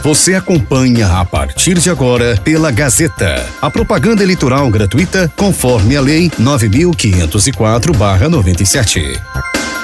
Você acompanha a partir de agora pela Gazeta, a propaganda eleitoral gratuita conforme a Lei 9.504/97.